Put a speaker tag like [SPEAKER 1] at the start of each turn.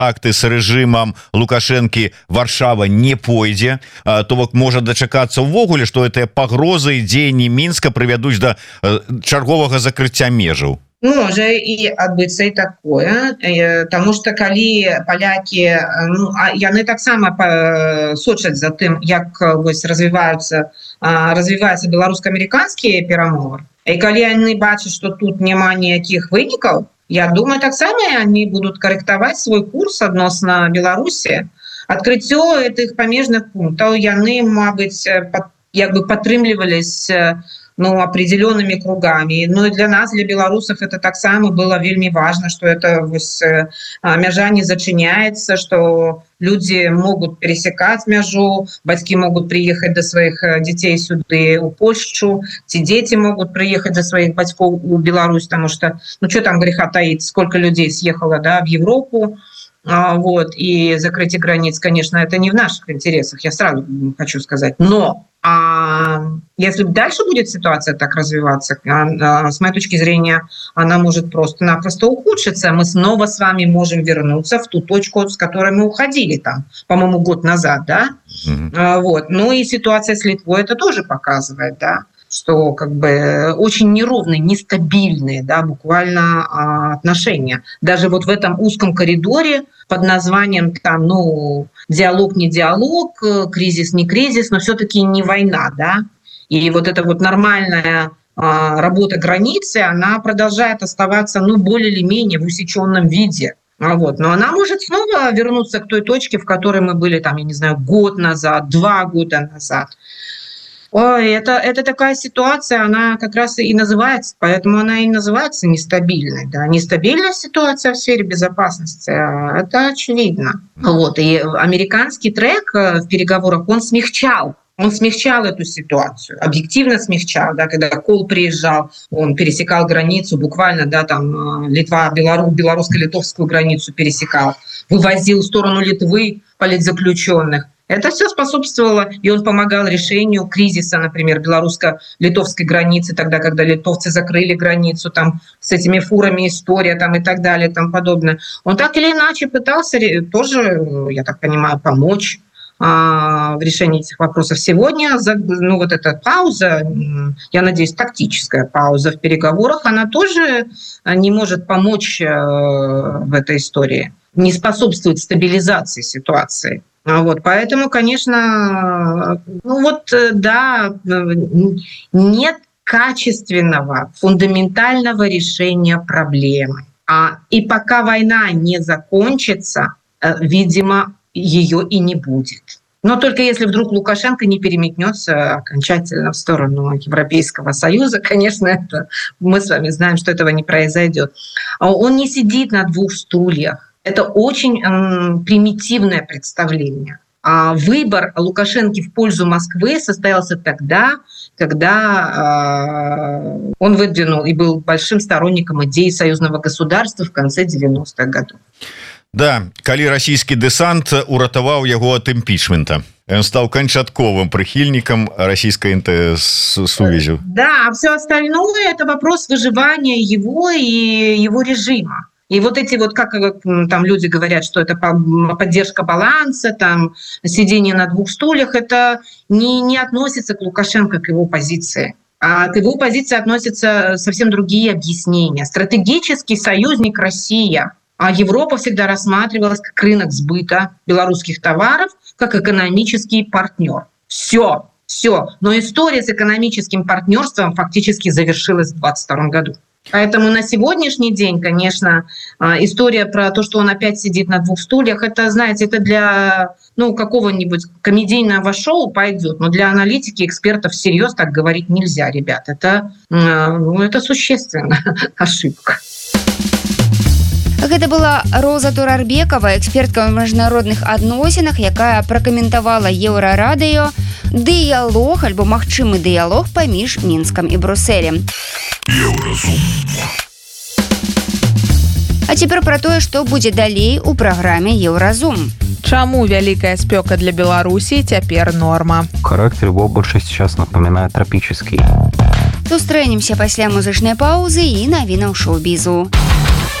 [SPEAKER 1] контакты с режимом Лукашенко Варшава не пойдзе, то бок можа дачакацца ўвогуле, што гэтыя пагрозы і дзеянні Мінска прывядуць да чарговага закрыцця межаў.
[SPEAKER 2] Можа і адбыцца і такое, таму што калі палякі, яны таксама сочаць за тым, як развіваюцца беларуска-амерыканскія перамовы. І калі яны бачаць, што тут няма ніякіх вынікаў, я думаю, таксама яны будуць карэктаваць свой курс адносна Беларусі. Адкрыццё гэтых памежных пунктаў яны, мабыць, як бы падтрымліваліся определенными кругами. Ну и для нас, для белорусов, это так само было вельми важно, что это мяжа не зачиняется, что люди могут пересекать мяжу, батьки могут приехать до своих детей сюда, у Польшу, те дети могут приехать до своих батьков у Беларусь, потому что, что там греха таить, сколько людей съехало, в Европу, и закрытие границ, конечно, это не в наших интересах, я сразу хочу сказать, но если дальше будет ситуация так развиваться, с моей точки зрения, она может просто-напросто ухудшиться. Мы снова с вами можем вернуться в ту точку, с которой мы уходили, там, по-моему, год назад, да? Ну и ситуация с Литвой это тоже показывает, да, что как бы очень неровные, нестабильные, да, буквально отношения. Даже вот в этом узком коридоре под названием там, диалог не диалог, кризис не кризис, но все-таки не война, да. И вот эта вот нормальная работа границы, она продолжает оставаться, более или менее в усеченном виде. Но она может снова вернуться к той точке, в которой мы были, там, я не знаю, год назад, 2 года назад. Это такая ситуация, она как раз и называется, поэтому она и называется нестабильной. Да? Нестабильная ситуация в сфере безопасности, это очевидно. И американский трек в переговорах, он смягчал эту ситуацию, объективно смягчал, да, когда Кол приезжал, он пересекал границу, буквально, да, там Литва, белорусско-литовскую границу пересекал, вывозил в сторону Литвы политзаключенных. Это все способствовало, и он помогал решению кризиса, например, белорусско-литовской границы, тогда, когда литовцы закрыли границу, там, с этими фурами история, там, и так далее, и тому подобное. Он так или иначе пытался тоже, я так понимаю, помочь в решении этих вопросов. Сегодня, вот эта пауза, я надеюсь, тактическая пауза в переговорах, она тоже не может помочь в этой истории, не способствует стабилизации ситуации. Поэтому, конечно, нет качественного, фундаментального решения проблемы. И пока война не закончится, видимо, ее и не будет. Но только если вдруг Лукашенко не переметнется окончательно в сторону Европейского Союза, конечно, мы с вами знаем, что этого не произойдет. Он не сидит на 2 стульях. Это очень примитивное представление. А выбор Лукашенко в пользу Москвы состоялся тогда, когда он выдвинул и был большим сторонником идеи союзного государства в конце 90-х годов.
[SPEAKER 1] Да, калі расійскі дэсант уратаваў яго ад імпічмента. Он стал канчатковым прихильником российской сувязью.
[SPEAKER 2] Да, а все остальное – это вопрос выживания его и его режима. И вот эти вот, как там люди говорят, что это поддержка баланса, там сидение на 2 стульях, это не относится к Лукашенко, к его позиции. А к его позиции относятся совсем другие объяснения. Стратегический союзник Россия, а Европа всегда рассматривалась как рынок сбыта белорусских товаров, как экономический партнер. Все. Но история с экономическим партнерством фактически завершилась в 2022 году. Поэтому на сегодняшний день, конечно, история про то, что он опять сидит на 2 стульях, это, знаете, это для какого-нибудь комедийного шоу пойдет, но для аналитики, экспертов всерьез так говорить нельзя, ребят. Это существенная ошибка.
[SPEAKER 3] Гэта была Роза Турарбекова, экспертка ў міжнародных адносінах, якая пракаментавала Еўрарадыё дыялог альбо магчымы дыялог паміж Мінскам і Брусэлем. А цяпер пра тое, што будзе далей у праграме Еўразум.
[SPEAKER 4] Чаму вялікая спёка для Беларусі цяпер норма?
[SPEAKER 5] Характер его больше сейчас напоминает тропический.
[SPEAKER 3] Сустрэнемся пасля музычнай паўзы і навінаў шоу-бізу.